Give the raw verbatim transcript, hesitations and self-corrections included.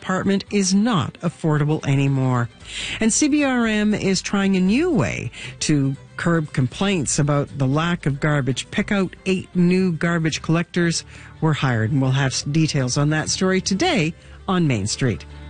apartment is not affordable anymore. And C B R M is trying a new way to curb complaints about the lack of garbage pickout. Eight new garbage collectors were hired, and we'll have details on that story today on Main Street.